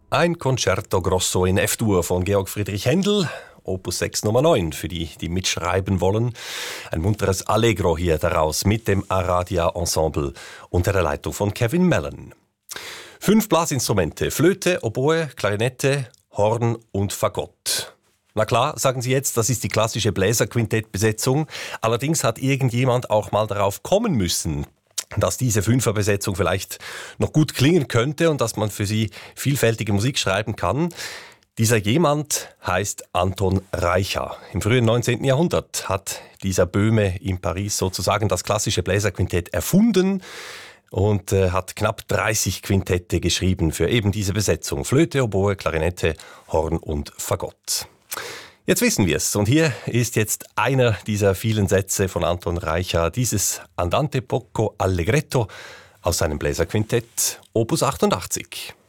Ein Concerto Grosso in F-Dur von Georg Friedrich Händel, Opus 6 Nummer 9, für die, die mitschreiben wollen. Ein munteres Allegro hier daraus mit dem Aradia Ensemble unter der Leitung von Kevin Mellon. 5 Blasinstrumente, Flöte, Oboe, Klarinette, Horn und Fagott. Na klar, sagen Sie jetzt, das ist die klassische Bläserquintettbesetzung. Allerdings hat irgendjemand auch mal darauf kommen müssen, dass diese Fünferbesetzung vielleicht noch gut klingen könnte und dass man für sie vielfältige Musik schreiben kann. Dieser jemand heißt Anton Reicha. Im frühen 19. Jahrhundert hat dieser Böhme in Paris sozusagen das klassische Bläserquintett erfunden und hat knapp 30 Quintette geschrieben für eben diese Besetzung. Flöte, Oboe, Klarinette, Horn und Fagott. Jetzt wissen wir es und hier ist jetzt einer dieser vielen Sätze von Anton Reicha, dieses Andante poco allegretto aus seinem Bläserquintett Opus 88.